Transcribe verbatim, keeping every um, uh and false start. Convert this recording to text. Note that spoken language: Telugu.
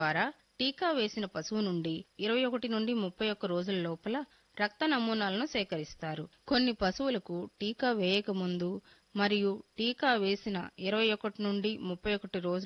ద్వారా టీకా వేసిన పశువు నుండి ఇరవై ఒకటి నుండి ముప్పై ఒక్క రోజుల లోపల రక్త నమూనాలను సేకరిస్తారు. కొన్ని పశువులకు టీకా వేయక ముందు మరియు టీకా వేసిన ఇరవై ఒకటి నుండి ముప్పై ఒకటి రోజుల